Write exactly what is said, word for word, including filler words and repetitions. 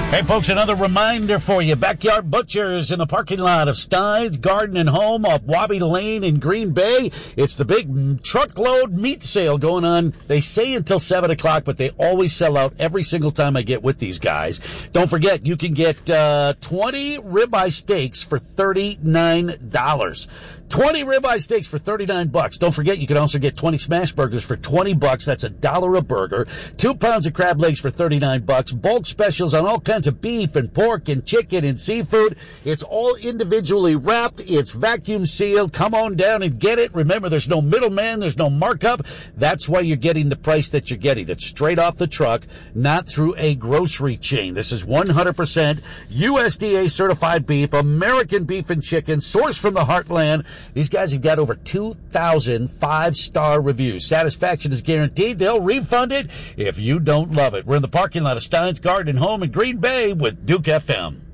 Hey, folks, another reminder for you. Backyard Butchers in the parking lot of Stein's Garden and Home off Wabi Lane in Green Bay. It's the big truckload meat sale going on. They say until seven o'clock, but they always sell out every single time I get with these guys. Don't forget, you can get uh, twenty ribeye steaks for thirty-nine dollars. twenty ribeye steaks for thirty-nine bucks. Don't forget, you can also get twenty smash burgers for twenty bucks. That's a dollar a burger. Two pounds of crab legs for thirty-nine bucks. Bulk specials on all kinds of beef and pork and chicken and seafood. It's all individually wrapped. It's vacuum sealed. Come on down and get it. Remember, there's no middleman. There's no markup. That's why you're getting the price that you're getting. It's straight off the truck, not through a grocery chain. This is one hundred percent U S D A certified beef, American beef and chicken, sourced from the heartland. These guys have got over two thousand five-star reviews. Satisfaction is guaranteed. They'll refund it if you don't love it. We're in the parking lot of Stein's Garden and Home in Green Bay with Duke F M.